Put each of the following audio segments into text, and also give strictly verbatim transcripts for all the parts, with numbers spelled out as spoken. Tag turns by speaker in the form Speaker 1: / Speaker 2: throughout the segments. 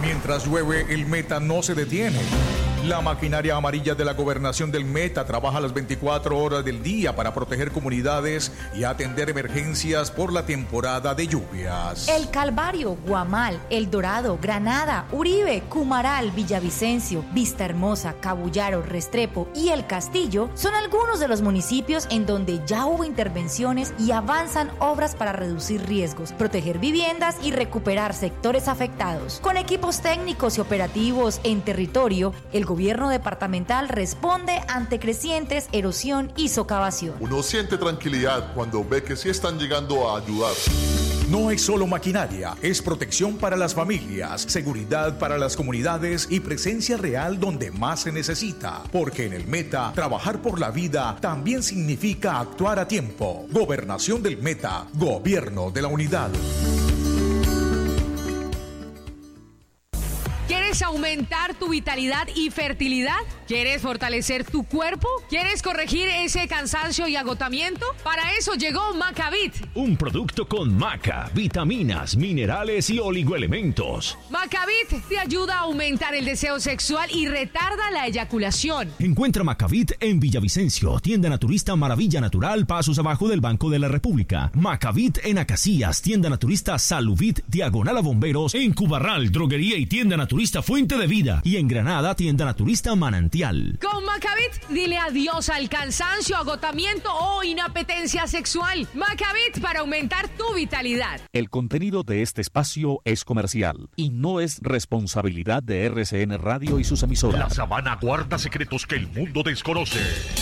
Speaker 1: Mientras llueve, el Meta no se detiene. La maquinaria amarilla de la gobernación del Meta trabaja las veinticuatro horas del día para proteger comunidades y atender emergencias por la temporada de lluvias.
Speaker 2: El Calvario, Guamal, El Dorado, Granada, Uribe, Cumaral, Villavicencio, Vista Hermosa, Cabullaro, Restrepo y El Castillo son algunos de los municipios en donde ya hubo intervenciones y avanzan obras para reducir riesgos, proteger viviendas y recuperar sectores afectados. Con equipos técnicos y operativos en territorio, el gobierno gobierno departamental responde ante crecientes erosión y socavación.
Speaker 3: Uno siente tranquilidad cuando ve que sí están llegando a ayudar.
Speaker 1: No es solo maquinaria, es protección para las familias, seguridad para las comunidades y presencia real donde más se necesita. Porque en el Meta, trabajar por la vida también significa actuar a tiempo. Gobernación del Meta, Gobierno de la Unidad.
Speaker 4: ¿Quieres aumentar tu vitalidad y fertilidad? ¿Quieres fortalecer tu cuerpo? ¿Quieres corregir ese cansancio y agotamiento? Para eso llegó Macavit.
Speaker 5: Un producto con maca, vitaminas, minerales y oligoelementos.
Speaker 4: Macavit te ayuda a aumentar el deseo sexual y retarda la eyaculación.
Speaker 5: Encuentra Macavit en Villavicencio, tienda naturista Maravilla Natural, pasos abajo del Banco de la República. Macavit en Acacias, tienda naturista Saluvit, diagonal a Bomberos. En Cubarral, droguería y tienda naturista Fuente de Vida. Y en Granada, tienda naturista Manantial.
Speaker 4: Con Macavit, dile adiós al cansancio, agotamiento o inapetencia sexual. Macavit para aumentar tu vitalidad.
Speaker 6: El contenido de este espacio es comercial y no es responsabilidad de R C N Radio y sus emisoras.
Speaker 7: La sabana guarda secretos que el mundo desconoce.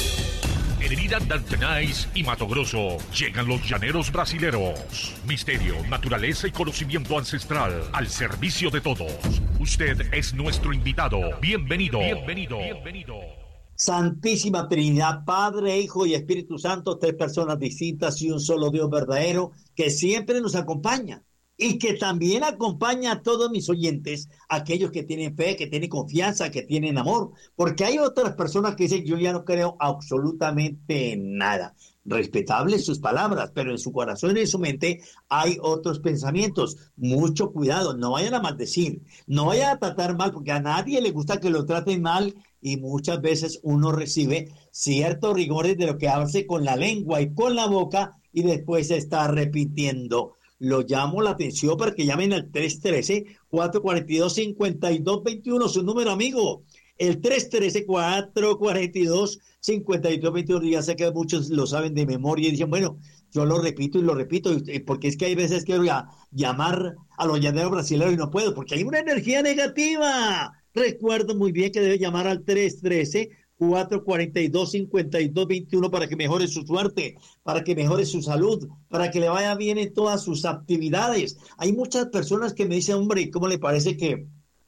Speaker 7: En Herida Dantenais y Mato Grosso llegan los llaneros brasileros. Misterio, naturaleza y conocimiento ancestral al servicio de todos. Usted es nuestro invitado. Bienvenido. Bienvenido. Bienvenido.
Speaker 8: Santísima Trinidad, Padre, Hijo y Espíritu Santo, tres personas distintas y un solo Dios verdadero que siempre nos acompaña. Y que también acompaña a todos mis oyentes, aquellos que tienen fe, que tienen confianza, que tienen amor, porque hay otras personas que dicen, yo ya no creo absolutamente en nada. Respetables sus palabras, pero en su corazón y en su mente hay otros pensamientos. Mucho cuidado, no vayan a maldecir, no vayan a tratar mal, porque a nadie le gusta que lo traten mal, y muchas veces uno recibe ciertos rigores de lo que hace con la lengua y con la boca, y después se está repitiendo. Lo llamo la atención para que llamen al tres uno tres, cuatro cuatro dos, cinco dos dos uno, su número, amigo. El tres uno tres, cuatro cuatro dos, cinco dos dos uno. Ya sé que muchos lo saben de memoria y dicen, bueno, yo lo repito y lo repito, porque es que hay veces que voy a llamar a los llaneros brasileños y no puedo, porque hay una energía negativa. Recuerdo muy bien que debe llamar al tres uno tres, cuatro cuatro dos, cinco dos dos uno para que mejore su suerte, para que mejore su salud, para que le vaya bien en todas sus actividades. Hay muchas personas que me dicen, hombre, ¿cómo le parece que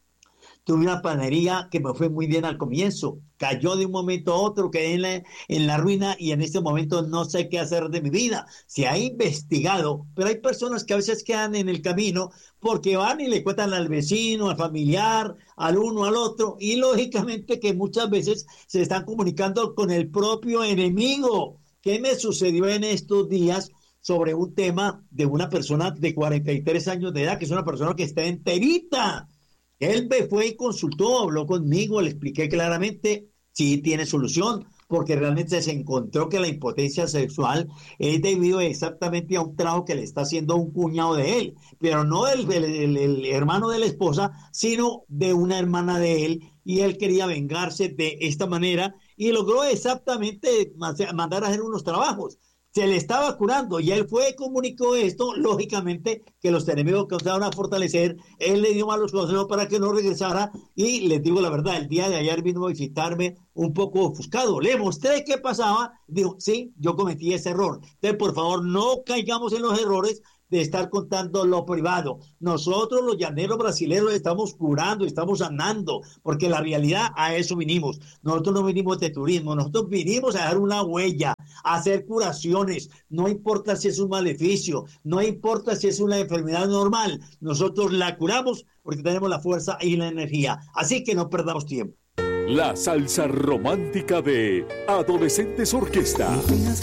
Speaker 8: tuve una panadería que me fue muy bien al comienzo? Cayó de un momento a otro, quedé en la, en la ruina y en este momento no sé qué hacer de mi vida. Se ha investigado, pero hay personas que a veces quedan en el camino porque van y le cuentan al vecino, al familiar, al uno, al otro, y lógicamente que muchas veces se están comunicando con el propio enemigo. ¿Qué me sucedió en estos días sobre un tema de una persona de cuarenta y tres años de edad, que es una persona que está enterita? Él me fue y consultó, habló conmigo, le expliqué claramente, sí tiene solución, porque realmente se encontró que la impotencia sexual es debido exactamente a un trabajo que le está haciendo un cuñado de él, pero no el, el, el, el hermano de la esposa, sino de una hermana de él, y él quería vengarse de esta manera, y logró exactamente mandar a hacer unos trabajos. Se le estaba curando y él fue y comunicó esto, lógicamente que los enemigos que se van a fortalecer, él le dio malos consejos para que no regresara y les digo la verdad, el día de ayer vino a visitarme un poco ofuscado, le mostré qué pasaba, digo, sí, yo cometí ese error, entonces por favor no caigamos en los errores de estar contando lo privado. Nosotros los llaneros brasileños estamos curando, estamos sanando, porque la realidad a eso vinimos. Nosotros no vinimos de turismo, nosotros vinimos a dejar una huella, a hacer curaciones, no importa si es un maleficio, no importa si es una enfermedad normal, nosotros la curamos porque tenemos la fuerza y la energía, así que no perdamos tiempo.
Speaker 9: La salsa romántica de Adolescentes Orquesta.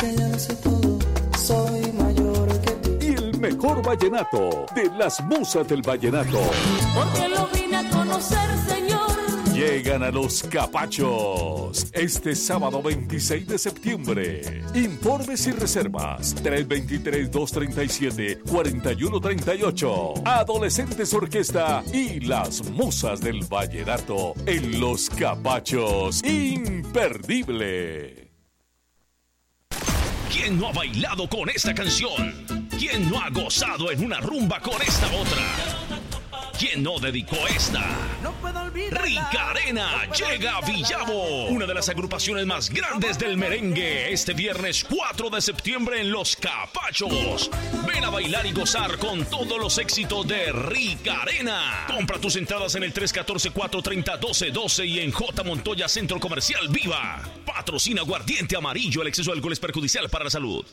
Speaker 10: Soy mayor que tú.
Speaker 9: Y el mejor vallenato de las musas del vallenato.
Speaker 10: Porque lo vine a conocer. conocer, Señor.
Speaker 9: Llegan a Los Capachos este sábado veintiséis de septiembre. Informes y reservas tres dos tres, dos tres siete, cuatro uno tres ocho. Adolescentes Orquesta y las musas del vallenato en Los Capachos. Imperdible.
Speaker 5: ¿Quién no ha bailado con esta canción? ¿Quién no ha gozado en una rumba con esta otra? ¿Quién no dedicó esta?
Speaker 10: No puedo olvidar.
Speaker 5: Ricarena no llega a Villavo, una de las agrupaciones más grandes del merengue, este viernes cuatro de septiembre en Los Capachos. Ven a bailar y gozar con todos los éxitos de Ricarena. Compra tus entradas en el tres uno cuatro, cuatro tres cero, uno dos uno dos y en J. Montoya Centro Comercial Viva. Patrocina Aguardiente Amarillo. El exceso de alcohol es perjudicial para la salud.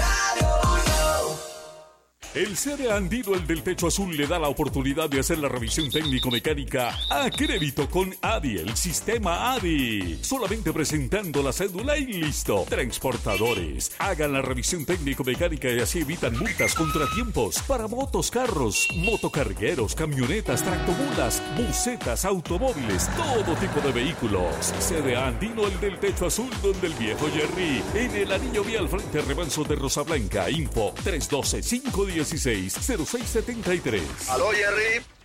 Speaker 9: El C D Andino, el del techo azul, le da la oportunidad de hacer la revisión técnico-mecánica a crédito con A D I, el sistema A D I. Solamente presentando la cédula y listo. Transportadores, hagan la revisión técnico-mecánica y así evitan multas, contratiempos para motos, carros, motocargueros, camionetas, tractomulas, busetas, automóviles, todo tipo de vehículos. C D Andino, el del techo azul, donde el viejo Jerry, en el anillo vial frente al remanso de Rosa Blanca. Info tres uno dos, cinco uno cero, cero seis siete tres.
Speaker 11: ¿Aló, Jerry?